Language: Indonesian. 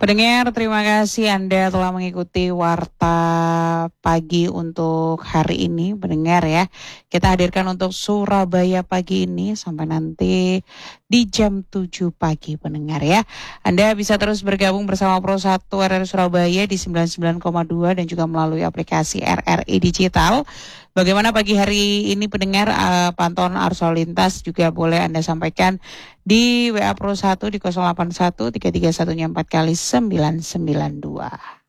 Pendengar, terima kasih Anda telah mengikuti Warta Pagi untuk hari ini. Pendengar ya, kita hadirkan untuk Surabaya pagi ini sampai nanti di jam 7 pagi pendengar ya. Anda bisa terus bergabung bersama Pro 1 RRI Surabaya di 99,2 dan juga melalui aplikasi RRI Digital. Bagaimana pagi hari ini pendengar, pantauan arus lalu lintas juga boleh Anda sampaikan di WA Pro 1 di 081 331 4 kali 992.